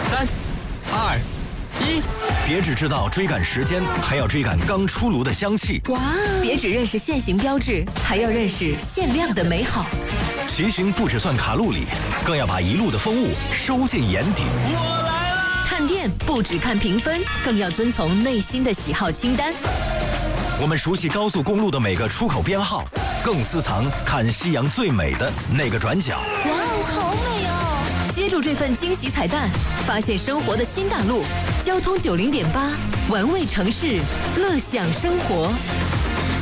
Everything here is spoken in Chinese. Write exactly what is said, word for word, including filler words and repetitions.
三、二、一， 别只知道追赶时间，还要追赶刚出炉的香气。 哇！别只认识现行标志，还要认识限量的美好。 骑行不只算卡路里，更要把一路的风物收进眼底。 我来了！ 看店不只看评分，更要遵从内心的喜好清单。 我们熟悉高速公路的每个出口编号，更私藏看夕阳最美的那个转角。 哇哦，好美哦！接住这份惊喜彩蛋，发现生活的新大陆。交通九零点八，玩味城市，乐享生活。